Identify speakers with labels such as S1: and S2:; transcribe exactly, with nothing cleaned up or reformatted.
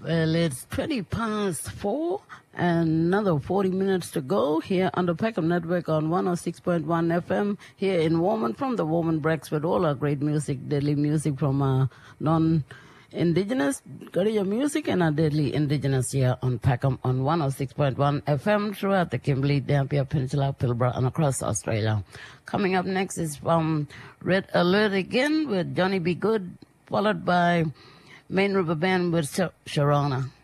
S1: Well, it's twenty past four, and another forty minutes to go here on the Peckham Network on one oh six point one F M here in Warman from the Warman Breaks with all our great music, deadly music from uh, non-Indigenous, Korea music, and our deadly Indigenous here on Peckham on one oh six point one F M throughout the Kimberley, Dampier Peninsula, Pilbara, and across Australia. Coming up next is from Red Alert again with Johnny B. Good, followed by Main River Band with Sharona.